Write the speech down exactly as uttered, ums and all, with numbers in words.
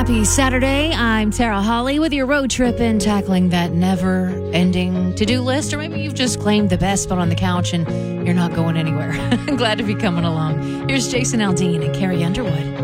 Happy Saturday. I'm Tara Holly with your road trip and tackling that never-ending to-do list. Or maybe you've just claimed the best spot on the couch and you're not going anywhere. Glad to be coming along. Here's Jason Aldean and Carrie Underwood.